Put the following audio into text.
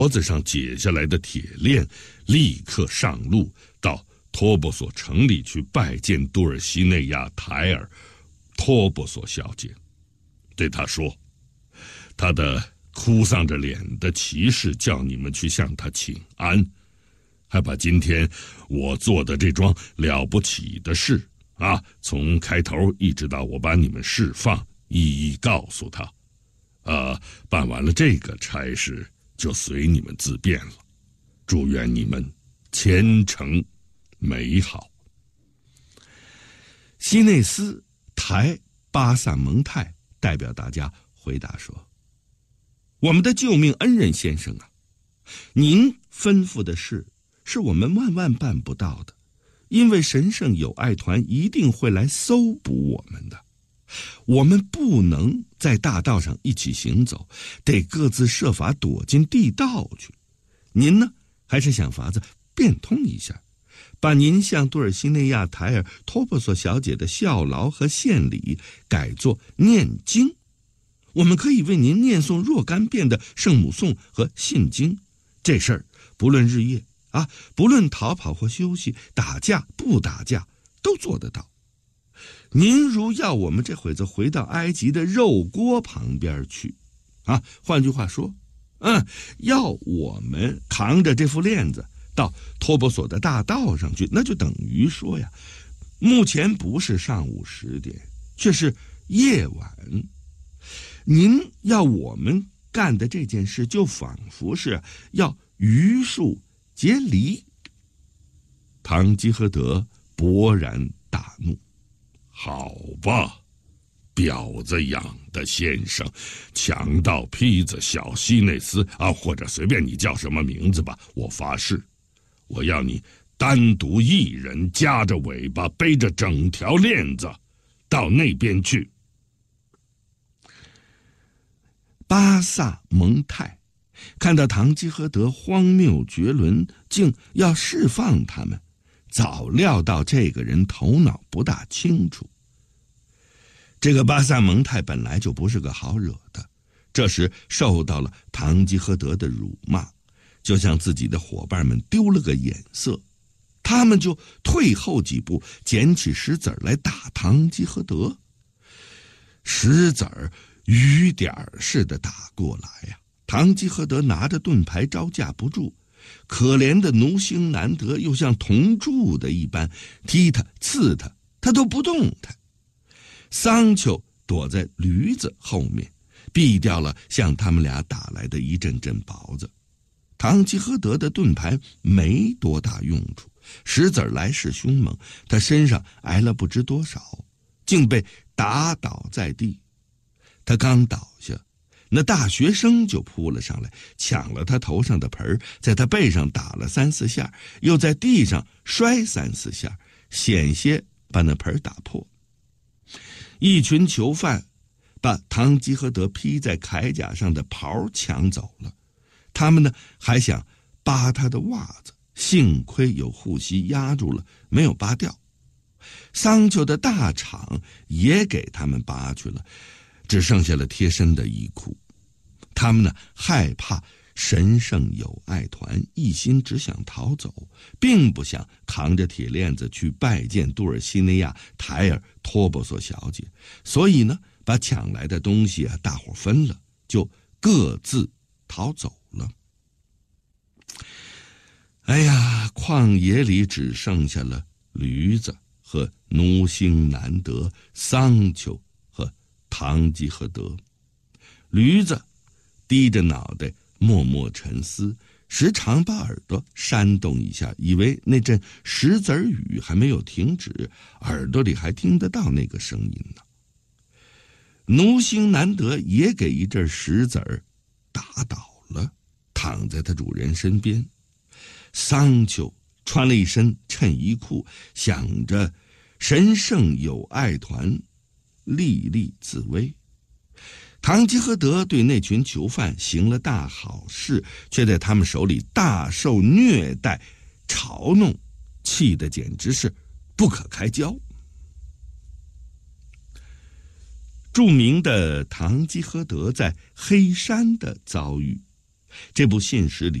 脖子上解下来的铁链，立刻上路到托波索城里去拜见杜尔西内亚·台尔·托波索小姐，对她说，她的哭丧着脸的骑士叫你们去向她请安，还把今天我做的这桩了不起的事从开头一直到我把你们释放，一一告诉她。办完了这个差事，就随你们自便了。祝愿你们前程美好。 西内斯·台巴萨蒙泰代表大家回答说：“我们的救命恩人先生啊，您吩咐的事是我们万万办不到的，因为神圣友爱团一定会来搜捕我们的。我们不能在大道上一起行走，得各自设法躲进地道去。您呢，还是想法子变通一下，把您向杜尔西内亚·台尔·托波索小姐的效劳和献礼改作念经。我们可以为您念诵若干遍的圣母颂和信经。这事儿不论日夜不论逃跑或休息，打架不打架，都做得到。您如要我们这会子回到埃及的肉锅旁边去换句话说要我们扛着这副链子到托波索的大道上去，那就等于说呀，目前不是上午10点，却是夜晚。您要我们干的这件事，就仿佛是要榆树结梨。堂吉诃德勃然大怒：“ 好吧，婊子养的先生，强盗坯子小西内斯或者随便你叫什么名字吧，我发誓，我要你单独一人夹着尾巴，背着整条链子到那边去。” 巴萨蒙泰看到堂吉诃德荒谬绝伦，竟要释放他们，早料到这个人头脑不大清楚。这个巴萨蒙泰本来就不是个好惹的，这时受到了堂吉诃德的辱骂，就像自己的伙伴们丢了个眼色，他们就退后几步，捡起石子来打堂吉诃德。石子雨点似的打过来呀，堂吉诃德拿着盾牌招架不住，可怜的奴星难得又像铜柱的一般，踢他刺他，他都不动弹。桑丘躲在驴子后面，避掉了向他们俩打来的一阵阵雹子。堂吉诃德的盾牌没多大用处，石子来势凶猛，他身上挨了不知多少，竟被打倒在地。他刚倒下，那大学生就扑了上来，抢了他头上的盆，在他背上打了3、4下，又在地上摔3、4下，险些把那盆打破。一群囚犯把堂吉诃德披在铠甲上的袍抢走了，他们呢还想扒他的袜子，幸亏有护膝压住了，没有扒掉。桑丘的大氅也给他们扒去了，只剩下了贴身的衣裤。他们呢害怕神圣友爱团，一心只想逃走，并不想扛着铁链子去拜见杜尔西内亚·台尔·托波索小姐，所以呢把抢来的东西大伙分了，就各自逃走了。哎呀，旷野里只剩下了驴子和奴星难得、桑丘和堂吉诃德。驴子低着脑袋默默沉思，时常把耳朵扇动一下，以为那阵石子雨还没有停止，耳朵里还听得到那个声音呢。奴星难得也给一阵石子打倒了，躺在他主人身边。桑丘穿了一身衬衣裤，想着神圣友爱团历历自危。堂吉诃德对那群囚犯行了大好事，却在他们手里大受虐待嘲弄，气得简直是不可开交。著名的堂吉诃德在黑山的遭遇， 这部信使里